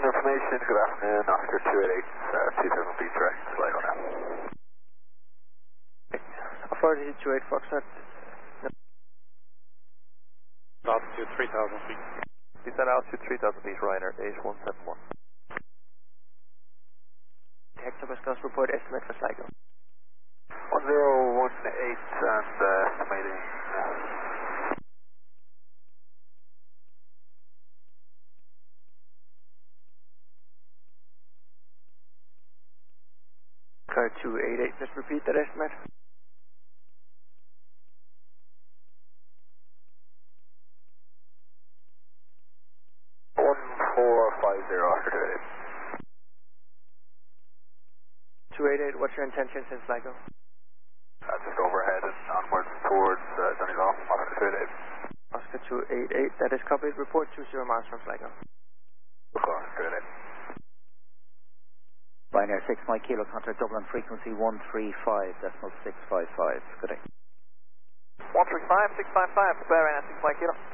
information. Good afternoon, Oscar 288, 2000 feet direct, Sligo now. Authority 28 Foxtrot. Altitude 3000 feet. Descend altitude 3000 feet, Ryanair, H171. Hector Pascal, report estimate for Sligo. 1018 and estimating. Car 288, just repeat that estimate. 1450, Oscar 288. 288, what's your intention since Sligo? Just overhead and onwards towards Donegal, Oscar 288. Oscar 288, that is copied. Report 20 miles from Sligo. Oscar 288. Ryanair 6 Mike Kilo, contact Dublin, frequency 135.655. Good day. 135.655, Ryanair 6 Mike Kilo.